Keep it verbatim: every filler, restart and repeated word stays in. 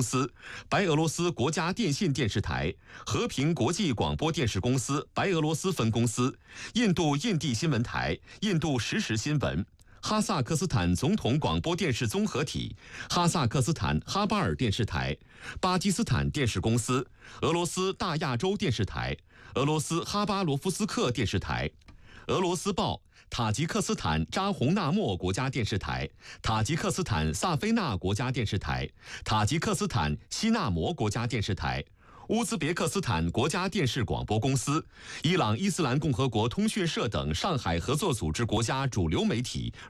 公司、白俄罗斯国家电信电视台、和平国际广播电视公司白俄罗斯分公司、印度印地新闻台、印度实时新闻、哈萨克斯坦总统广播电视综合体、哈萨克斯坦哈巴尔电视台、巴基斯坦电视公司、俄罗斯大亚洲电视台、俄罗斯哈巴罗夫斯克电视台、俄罗斯报、塔吉克斯坦扎洪纳莫国家电视台、塔吉克斯坦萨菲纳国家电视台、塔吉克斯坦西纳摩国家电视台、乌兹别克斯坦国家电视广播公司、伊朗伊斯兰共和国通讯社等上海合作组织国家主流媒体